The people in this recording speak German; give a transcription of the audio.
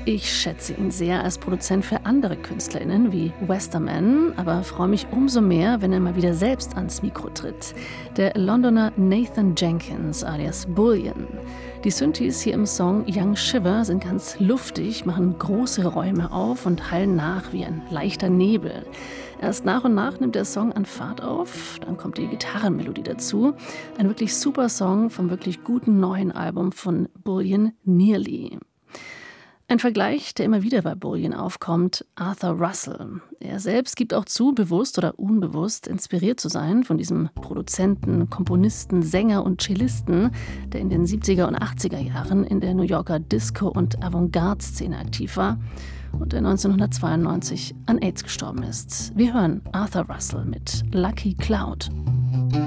Ich schätze ihn sehr als Produzent für andere KünstlerInnen wie Westerman, aber freue mich umso mehr, wenn er mal wieder selbst ans Mikro tritt. Der Londoner Nathan Jenkins alias Bullion. Die Synthes hier im Song Young Shiver sind ganz luftig, machen große Räume auf und hallen nach wie ein leichter Nebel. Erst nach und nach nimmt der Song an Fahrt auf, dann kommt die Gitarrenmelodie dazu. Ein wirklich super Song vom wirklich guten neuen Album von Bullion, Nearly. Ein Vergleich, der immer wieder bei Bullion aufkommt, Arthur Russell. Er selbst gibt auch zu, bewusst oder unbewusst inspiriert zu sein von diesem Produzenten, Komponisten, Sänger und Cellisten, der in den 70er und 80er Jahren in der New Yorker Disco- und Avantgarde-Szene aktiv war und der 1992 an AIDS gestorben ist. Wir hören Arthur Russell mit Lucky Cloud.